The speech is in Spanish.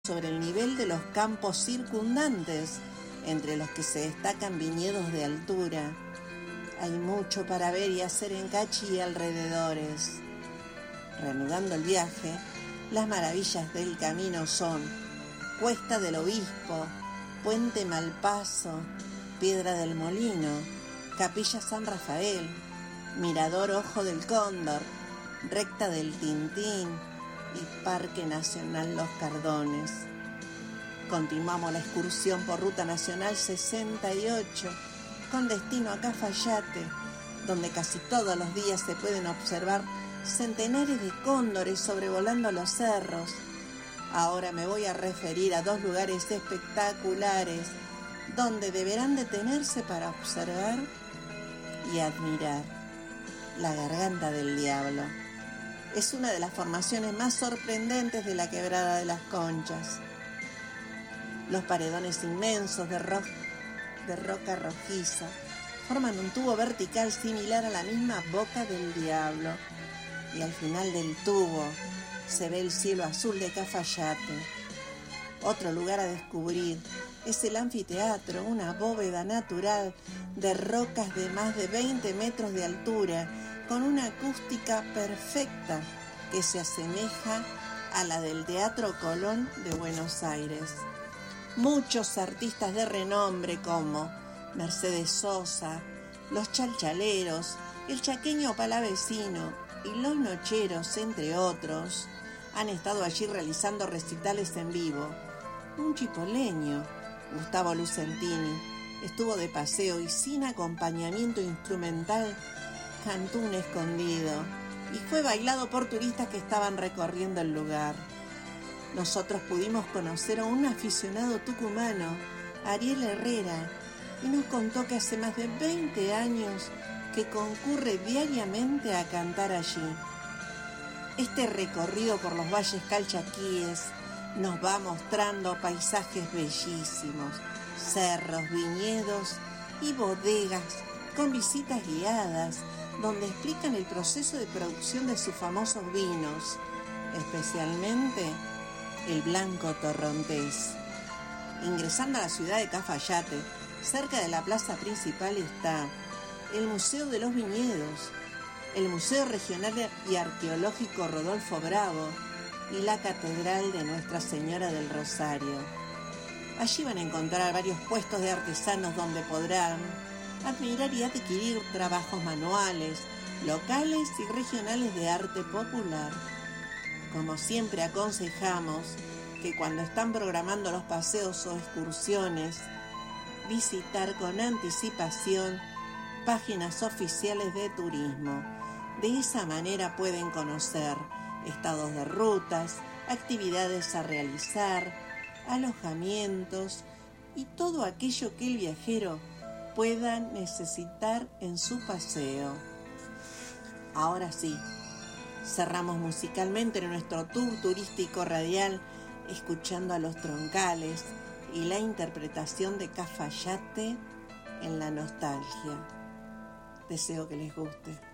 sobre el nivel de los campos circundantes, entre los que se destacan viñedos de altura. Hay mucho para ver y hacer en Cachi y alrededores. Reanudando el viaje, las maravillas del camino son Cuesta del Obispo, Puente Malpaso, Piedra del Molino, Capilla San Rafael, Mirador Ojo del Cóndor, Recta del Tintín y Parque Nacional Los Cardones. Continuamos la excursión por Ruta Nacional 68 con destino a Cafayate, donde casi todos los días se pueden observar centenares de cóndores sobrevolando los cerros. Ahora me voy a referir a dos lugares espectaculares donde deberán detenerse para observar y admirar. La Garganta del Diablo es una de las formaciones más sorprendentes de la Quebrada de las Conchas. Los paredones inmensos de roca rojiza forman un tubo vertical similar a la misma boca del diablo, y al final del tubo se ve el cielo azul de Cafayate. Otro lugar a descubrir es el anfiteatro, una bóveda natural de rocas de más de 20 metros de altura, con una acústica perfecta que se asemeja a la del Teatro Colón de Buenos Aires. Muchos artistas de renombre como Mercedes Sosa, los Chalchaleros, el chaqueño Palavecino y los Nocheros, entre otros, han estado allí realizando recitales en vivo. Un chipoleño, Gustavo Lucentini, estuvo de paseo y sin acompañamiento instrumental cantó un escondido y fue bailado por turistas que estaban recorriendo el lugar. Nosotros pudimos conocer a un aficionado tucumano, Ariel Herrera, y nos contó que hace más de 20 años que concurre diariamente a cantar allí. Este recorrido por los valles calchaquíes nos va mostrando paisajes bellísimos, cerros, viñedos y bodegas con visitas guiadas donde explican el proceso de producción de sus famosos vinos, especialmente el blanco torrontés. Ingresando a la ciudad de Cafayate, cerca de la plaza principal está el Museo de los Viñedos, el Museo Regional y Arqueológico Rodolfo Bravo y la Catedral de Nuestra Señora del Rosario. Allí van a encontrar varios puestos de artesanos donde podrán admirar y adquirir trabajos manuales, locales y regionales de arte popular. Como siempre aconsejamos que cuando están programando los paseos o excursiones, visitar con anticipación páginas oficiales de turismo. De esa manera pueden conocer estados de rutas, actividades a realizar, alojamientos y todo aquello que el viajero pueda necesitar en su paseo. Ahora sí, cerramos musicalmente nuestro tour turístico radial escuchando a Los Troncales y la interpretación de Cafayate en la nostalgia. Deseo que les guste.